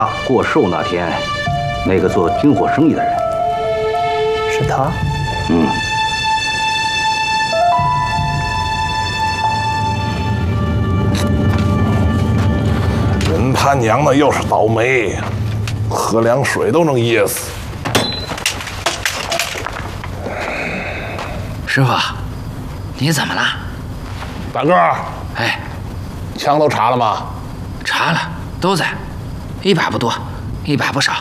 过寿那天，那个做军火生意的人， 是他。 嗯。 人他娘的又是倒霉，喝凉水都能噎死。 师傅，你怎么了？ 大个儿， 哎， 枪都查了吗？ 查了，都在，一把不多，一把不少。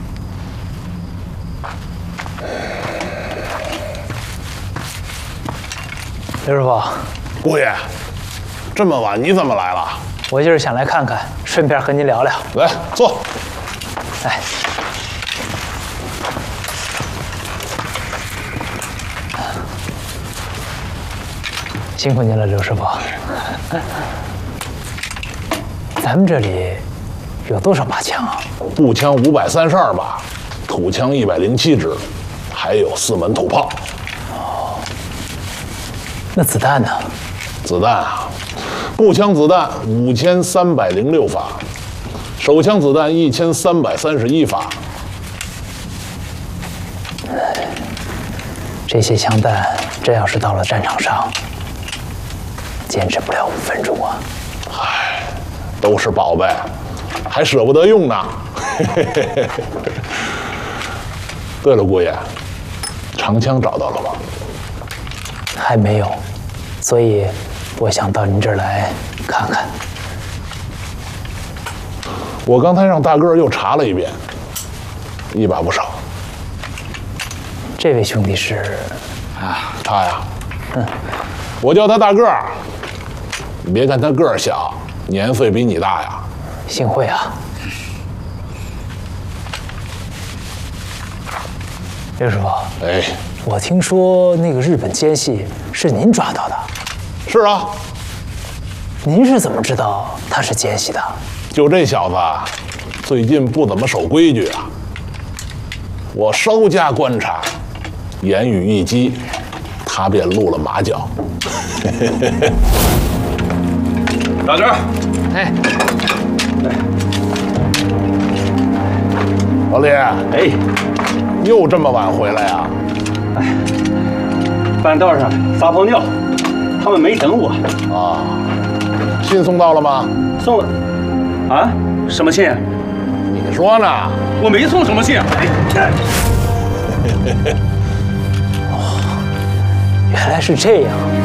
刘师傅， 姑爷，这么晚你怎么来了？ 我就是想来看看，顺便和您聊聊。 来，坐。 哎，辛苦您了，刘师傅。咱们这里有多少把枪啊？ 步枪532把，土枪107支，还有4门土炮。 那子弹呢？ 子弹啊，步枪子弹5306发，手枪子弹1331发。 这些枪弹，真要是到了战场上，坚持不了5分钟啊！ 唉，都是宝贝，还舍不得用呢。对了，姑爷，长枪找到了吗？ 还没有，所以我想到您这儿来看看。 我刚才让大个儿又查了一遍，一把不少。 这位兄弟是？ 他呀，我叫他大个儿。你别看他个儿小，年岁比你大呀。 幸会啊。刘师傅， 哎， 我听说那个日本奸细是您抓到的。 是啊， 您是怎么知道他是奸细的？ 就这小子，最近不怎么守规矩啊。我稍加观察，言语一激，他便露了马脚。 大个儿， 哎， 老李， 哎， 又这么晚回来呀？ 半道上撒泡尿，他们没等我。 啊，信送到了吗？ 送了。啊？什么信？ 你说呢？ 我没送什么信。 原来是这样。